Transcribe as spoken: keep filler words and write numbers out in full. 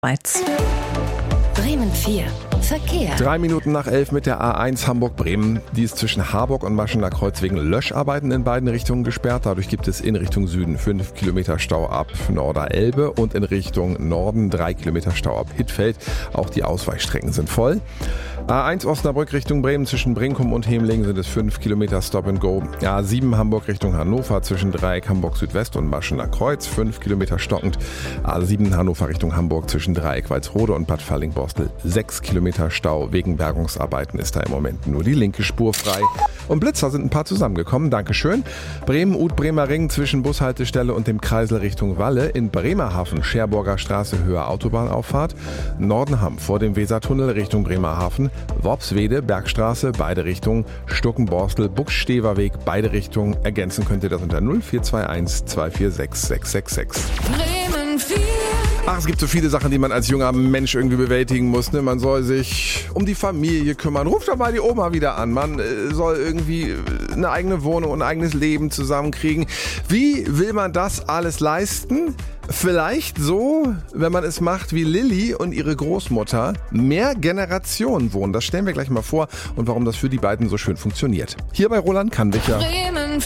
Schweiz. Bremen vier. Verkehr. Drei Minuten nach elf mit der A eins Hamburg-Bremen. Die ist zwischen Harburg und Maschener Kreuz wegen Löscharbeiten in beiden Richtungen gesperrt. Dadurch gibt es in Richtung Süden fünf Kilometer Stau ab Norderelbe und in Richtung Norden drei Kilometer Stau ab Hittfeld. Auch die Ausweichstrecken sind voll. A eins Osnabrück Richtung Bremen zwischen Brinkum und Hemlingen sind es fünf Kilometer Stop and Go. A sieben Hamburg Richtung Hannover zwischen Dreieck Hamburg Südwest und Maschener Kreuz fünf Kilometer stockend. A sieben Hannover Richtung Hamburg zwischen Dreieck Walsrode und Bad Falling-Borstel sechs Kilometer Stau. Wegen Bergungsarbeiten ist da im Moment nur die linke Spur frei. Und Blitzer sind ein paar zusammengekommen. Dankeschön. Bremen-Ud-Bremer Ring zwischen Bushaltestelle und dem Kreisel Richtung Walle. In Bremerhaven Scherburger Straße Höhe Autobahnauffahrt. Nordenham vor dem Wesertunnel Richtung Bremerhaven. Worpswede Bergstraße beide Richtungen. Stuckenborstel Buxteverweg beide Richtungen. Ergänzen könnt ihr das unter null vier zwei eins zwei vier sechs sechs sechs sechs. Bremen vier. Ach, es gibt so viele Sachen, die man als junger Mensch irgendwie bewältigen muss. Ne? Man soll sich um die Familie kümmern. Ruft doch mal die Oma wieder an. Man äh, soll irgendwie eine eigene Wohnung und ein eigenes Leben zusammenkriegen. Wie will man das alles leisten? Vielleicht so, wenn man es macht wie Lilly und ihre Großmutter. Mehr Generationen wohnen. Das stellen wir gleich mal vor und warum das für die beiden so schön funktioniert. Hier bei Roland Kannwicher. Bremen